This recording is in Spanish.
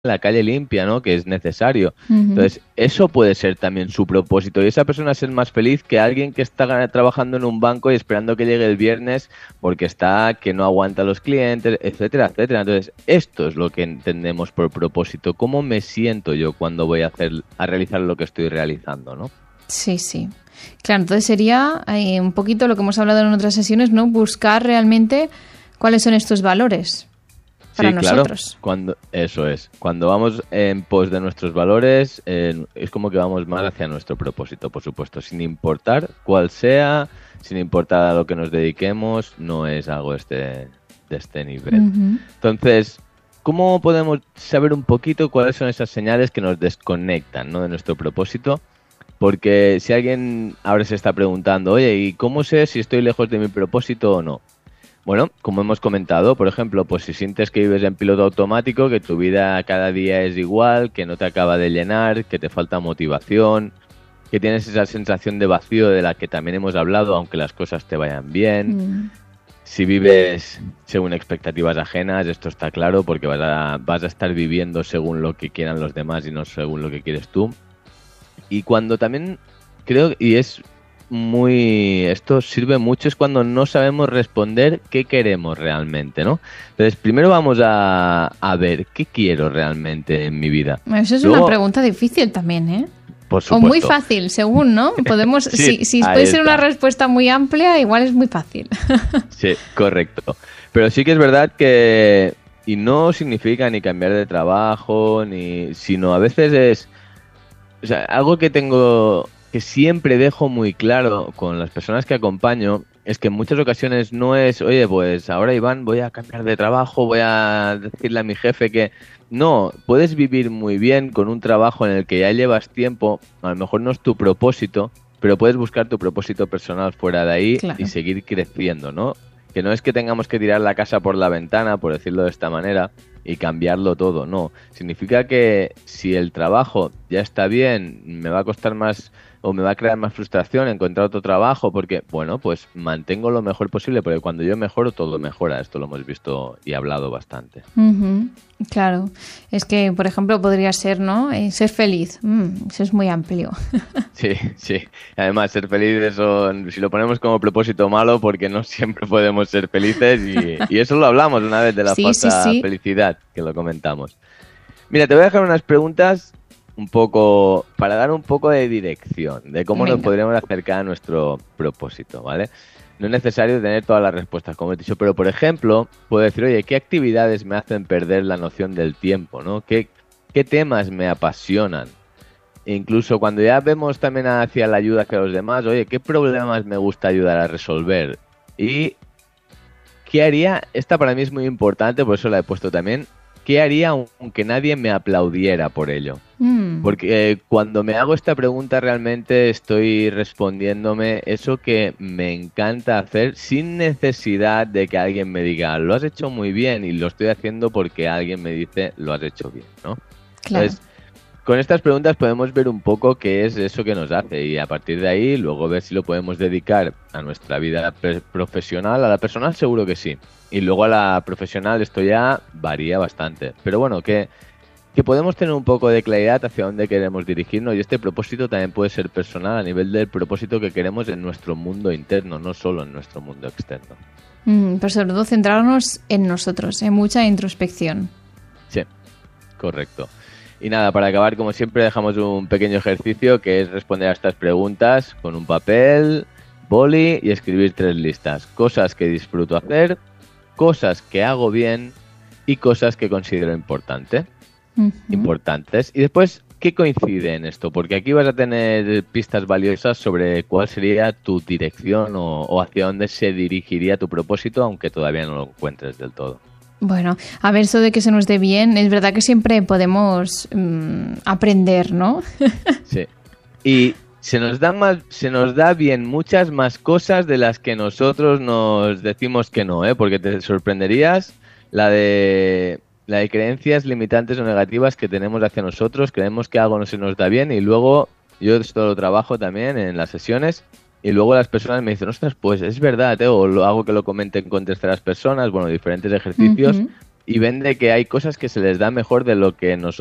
la calle limpia, ¿no? Que es necesario. Ujú. Entonces, eso puede ser también su propósito y esa persona ser más feliz que alguien que está trabajando en un banco y esperando que llegue el viernes porque está que no aguanta a los clientes, etcétera, etcétera. Entonces, esto es lo que entendemos por propósito. ¿Cómo me siento yo cuando voy a realizar lo que estoy realizando, ¿no? Sí, sí. Claro, entonces sería un poquito lo que hemos hablado en otras sesiones, ¿no? Buscar realmente cuáles son estos valores para Sí, claro, nosotros. eso es. Cuando vamos en pos de nuestros valores, es como que vamos más hacia nuestro propósito, por supuesto, sin importar cuál sea, sin importar a lo que nos dediquemos, no es algo de este nivel. Ujú. Entonces, ¿cómo podemos saber un poquito cuáles son esas señales que nos desconectan, ¿no?, de nuestro propósito? Porque si alguien ahora se está preguntando, oye, ¿y cómo sé si estoy lejos de mi propósito o no? Bueno, como hemos comentado, por ejemplo, pues si sientes que vives en piloto automático, que tu vida cada día es igual, que no te acaba de llenar, que te falta motivación, que tienes esa sensación de vacío de la que también hemos hablado, aunque las cosas te vayan bien. Mm. Si vives según expectativas ajenas, esto está claro, porque vas a estar viviendo según lo que quieran los demás y no según lo que quieres tú. Y cuando también creo, y es esto sirve mucho, es cuando no sabemos responder qué queremos realmente, ¿no? Entonces, primero vamos a ver qué quiero realmente en mi vida. Eso es una Luego, pregunta difícil también, ¿eh? por O muy supuesto, fácil, según, ¿no? Podemos, sí, si ahí puede ser una está. respuesta muy amplia, igual es muy fácil. Sí, correcto. Pero sí que es verdad que, y no significa ni cambiar de trabajo, sino a veces es, o sea, algo que tengo, que siempre dejo muy claro con las personas que acompaño, es que en muchas ocasiones no es, oye, pues ahora Iván voy a cambiar de trabajo, voy a decirle a mi jefe que no, puedes vivir muy bien con un trabajo en el que ya llevas tiempo, a lo mejor no es tu propósito, pero puedes buscar tu propósito personal fuera de ahí y Claro. seguir creciendo, ¿no? Que no es que tengamos que tirar la casa por la ventana, por decirlo de esta manera, y cambiarlo todo, no. Significa que si el trabajo ya está bien, me va a costar más o me va a crear más frustración encontrar otro trabajo porque, bueno, pues mantengo lo mejor posible, porque cuando yo mejoro, todo mejora. Esto lo hemos visto y hablado bastante. Ujú. Claro. Es que, por ejemplo, podría ser, ¿no? Ser feliz. Eso es muy amplio. Sí, sí. Además, ser feliz, eso, si lo ponemos como propósito malo, porque no siempre podemos ser felices y eso lo hablamos una vez de la Sí, sí, falsa sí. felicidad, que lo comentamos. Mira, te voy a dejar unas preguntas un poco para dar un poco de dirección de cómo nos Venga. podríamos acercar a nuestro propósito, ¿vale? No es necesario tener todas las respuestas, como he dicho, pero por ejemplo, puedo decir, oye, ¿qué actividades me hacen perder la noción del tiempo, ¿no? ¿Qué temas me apasionan? E incluso cuando ya vemos también hacia la ayuda hacia los demás, oye, ¿qué problemas me gusta ayudar a resolver? Y ¿qué haría? Esta para mí es muy importante, por eso la he puesto también. ¿Qué haría aunque nadie me aplaudiera por ello? Mm, Porque cuando me hago esta pregunta realmente estoy respondiéndome eso que me encanta hacer sin necesidad de que alguien me diga, lo has hecho muy bien y lo estoy haciendo porque alguien me dice, lo has hecho bien, ¿no? claro. Entonces, con estas preguntas podemos ver un poco qué es eso que nos hace y a partir de ahí luego ver si lo podemos dedicar a nuestra vida profesional. A la personal seguro que sí. Y luego a la profesional esto ya varía bastante. Pero bueno, que podemos tener un poco de claridad hacia dónde queremos dirigirnos y este propósito también puede ser personal a nivel del propósito que queremos en nuestro mundo interno, no solo en nuestro mundo externo. Pero sobre todo centrarnos en nosotros, en mucha introspección. Sí, correcto. Y nada, para acabar, como siempre, dejamos un pequeño ejercicio que es responder a estas preguntas con un papel, boli y escribir 3 listas. Cosas que disfruto hacer, cosas que hago bien y cosas que considero Ujú. importantes. Y después, ¿qué coincide en esto? Porque aquí vas a tener pistas valiosas sobre cuál sería tu dirección o hacia dónde se dirigiría tu propósito, aunque todavía no lo encuentres del todo. Bueno, a ver, eso de que se nos dé bien, es verdad que siempre podemos aprender, ¿no? Sí. Y se nos da bien muchas más cosas de las que nosotros nos decimos que no, ¿eh? Porque te sorprenderías la de creencias limitantes o negativas que tenemos hacia nosotros. Creemos que algo no se nos da bien y luego yo esto lo trabajo también en las sesiones y luego las personas me dicen, ostras, pues es verdad, ¿eh? O lo hago que lo comenten con terceras personas, bueno, diferentes ejercicios Ujú. y ven de que hay cosas que se les da mejor de lo que nosotros